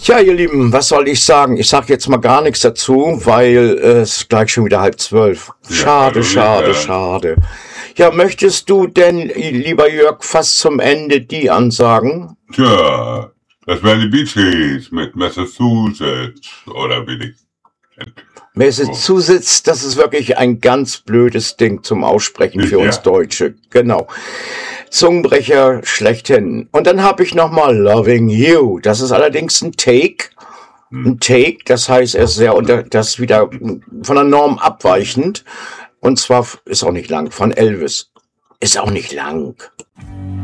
Ja, ihr Lieben, was soll ich sagen? Ich sage jetzt mal gar nichts dazu, weil es ist gleich schon wieder 11:30. Ja, Schade, also schade, sicher. schade. Ja, möchtest du denn, lieber Jörg, fast zum Ende die ansagen? Tja, das wären die Bee Gees mit Massachusetts, oder wie die. So. Massachusetts, das ist wirklich ein ganz blödes Ding zum Aussprechen für uns Ja. Deutsche. Genau. Zungenbrecher schlechthin. Und dann habe ich nochmal Loving You. Das ist allerdings ein Take. Ein Take, das heißt, er ist das ist wieder von der Norm abweichend. Und zwar ist auch nicht lang, von Elvis. Ist auch nicht lang.